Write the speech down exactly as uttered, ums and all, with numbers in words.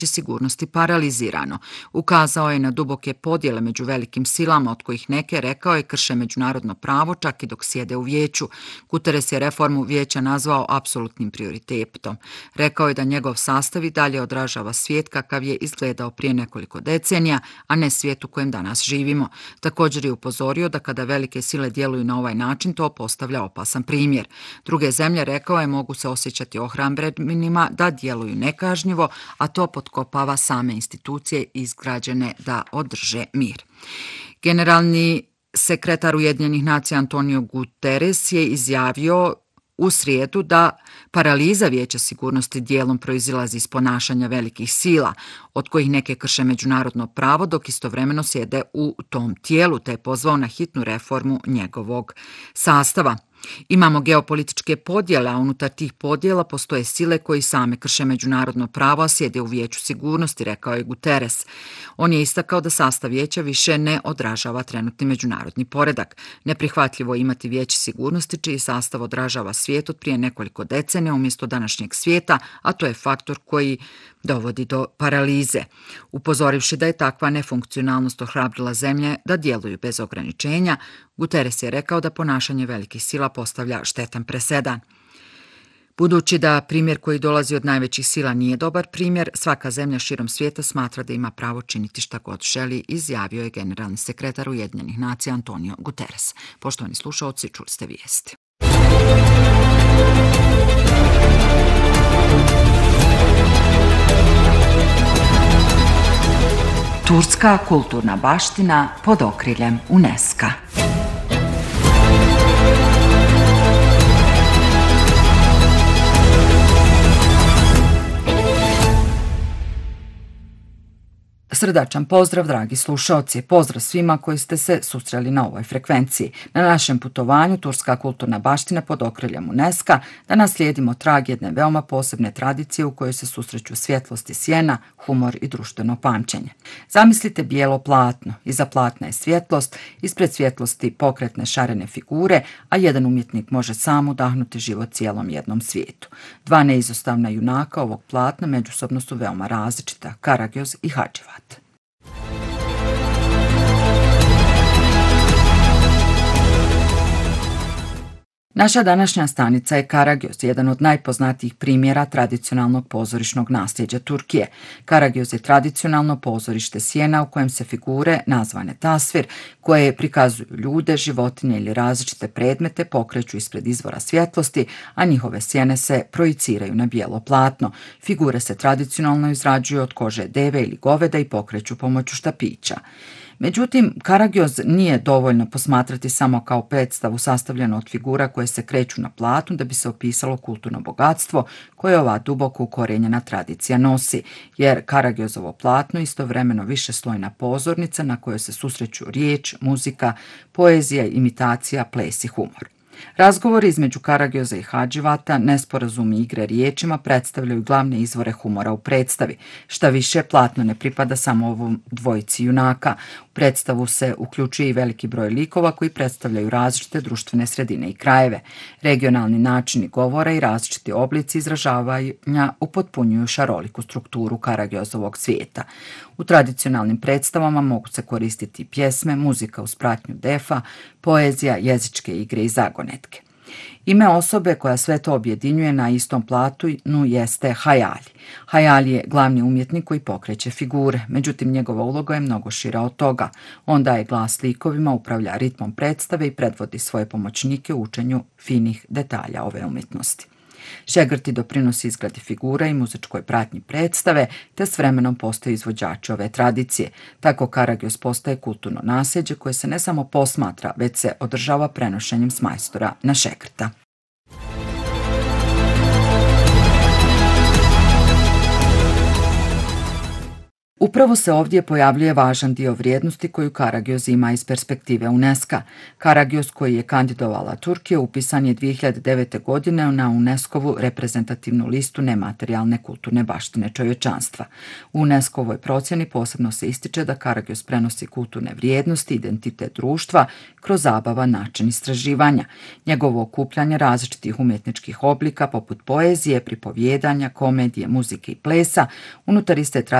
sigurnosti paralizirano. Ukazao je na duboke podjele među velikim silama, od kojih neke, rekao je, krše međunarodno pravo čak i dok sjede u vijeću. Guterres je reformu vijeća nazvao apsolutnim prioritetom. Rekao je da njegov sastav i dalje odražava svijet kakav je izgledao prije nekoliko decenija, a ne svijet u kojem danas živimo. Također je upozorio da kada velike sile djeluju na ovaj način, to postavlja opasan primjer. Druge zemlje, rekao je, mogu se osjećati ohrabrenima da djeluju nekažnjivo, a to potkopava same institucije izgrađene da održe mir. Generalni sekretar Ujedinjenih nacija Antonio Guterres je izjavio u srijedu da paraliza Vijeća sigurnosti dijelom proizilazi iz ponašanja velikih sila, od kojih neke krše međunarodno pravo dok istovremeno sjede u tom tijelu, te je pozvao na hitnu reformu njegovog sastava. Imamo geopolitičke podjele, a unutar tih podjela postoje sile koji same krše međunarodno pravo, a sjede u Vijeću sigurnosti, rekao je Guterres. On je istakao da sastav vijeća više ne odražava trenutni međunarodni poredak. Neprihvatljivo je imati Vijeće sigurnosti čiji sastav odražava svijet od prije nekoliko decenija umjesto današnjeg svijeta, a to je faktor koji dovodi do paralize. Upozorivši da je takva nefunkcionalnost ohrabrila zemlje da djeluju bez ograničenja, Guterres je rekao da ponašanje velikih sila postavlja štetan presedan. Budući da primjer koji dolazi od najvećih sila nije dobar primjer, svaka zemlja širom svijeta smatra da ima pravo činiti šta god želi, izjavio je generalni sekretar Ujedinjenih nacija Antonio Guterres. Poštovani slušaoci, čuli ste vijesti. Turska kulturna baština pod okriljem UNESCO-a. Srdačan pozdrav, dragi slušaoci. Pozdrav svima koji ste se susreli na ovoj frekvenciji. Na našem putovanju Turska kulturna baština pod okriljem UNESCO-a da naslijedimo trag jedne veoma posebne tradicije u kojoj se susreću svjetlost i sjena, humor i društveno pamćenje. Zamislite bijelo platno. Iza platna je svjetlost, ispred svjetlosti pokretne šarene figure, a jedan umjetnik može sam udahnuti život cijelom jednom svijetu. Dva neizostavna junaka ovog platna međusobno su veoma različita, Karagöz i Hacivat. Naša današnja stanica je Karagöz, jedan od najpoznatijih primjera tradicionalnog pozorišnog nasljeđa Turkije. Karagöz je tradicionalno pozorište sjena u kojem se figure, nazvane tasvir, koje prikazuju ljude, životinje ili različite predmete, pokreću ispred izvora svjetlosti, a njihove sjene se projiciraju na bijelo platno. Figure se tradicionalno izrađuju od kože deve ili goveda i pokreću pomoću štapića. Međutim, Karagöz nije dovoljno posmatrati samo kao predstavu sastavljenu od figura koje se kreću na platnu da bi se opisalo kulturno bogatstvo koje ova duboko ukorenjena tradicija nosi, jer Karagözovo platno istovremeno višeslojna pozornica na kojoj se susreću riječ, muzika, poezija, imitacija, ples i humor. Razgovori između Karagöza i Hacivata, nesporazumi i igre riječima predstavljaju glavne izvore humora u predstavi. Šta više, platno ne pripada samo ovom dvojici junaka. U predstavu se uključuje i veliki broj likova koji predstavljaju različite društvene sredine i krajeve. Regionalni načini govora i različiti oblici izražavanja upotpunjuju šaroliku strukturu Karagözovog svijeta. U tradicionalnim predstavama mogu se koristiti pjesme, muzika uz pratnju defa, poezija, jezičke igre i zagonetke. Ime osobe koja sve to objedinjuje na istom platnu jeste Hayali. Hayali je glavni umjetnik koji pokreće figure, međutim njegova uloga je mnogo šira od toga. On daje glas likovima, upravlja ritmom predstave i predvodi svoje pomoćnike u učenju finih detalja ove umjetnosti. Šegrti doprinosi izgradi figura i muzičkoj pratnji predstave, te s vremenom postaju izvođači ove tradicije. Tako Karagöz postaje kulturno nasljeđe koje se ne samo posmatra, već se održava prenošenjem s majstora na šegrta. Upravo se ovdje pojavljuje važan dio vrijednosti koju Karagöz ima iz perspektive UNESCO-a. Karagöz, koji je kandidovala Turkija, upisan je dvije hiljade devete. godine na UNESCO-vu reprezentativnu listu nematerijalne kulturne baštine čovječanstva. U UNESCO-voj procjeni posebno se ističe da Karagöz prenosi kulturne vrijednosti, identitet društva kroz zabavan način istraživanja. Njegovo okupljanje različitih umjetničkih oblika poput poezije, pripovjedanja, komedije, muzike i plesa unutar iste tradicije